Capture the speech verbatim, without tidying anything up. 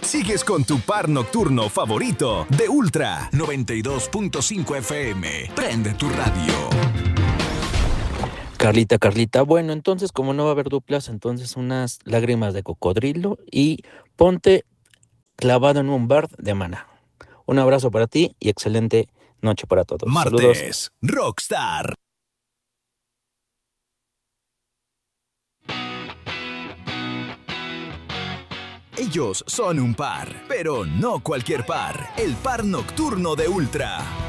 Sigues con tu par nocturno favorito de Ultra noventa y dos punto cinco F M. Prende tu radio. Carlita, Carlita, bueno, entonces como no va a haber duplas, entonces unas lágrimas de cocodrilo y ponte clavado en un bar de Maná. Un abrazo para ti y excelente noche para todos. Martes, Saludos. Rockstar. Ellos son un par, pero no cualquier par. El par nocturno de Ultra.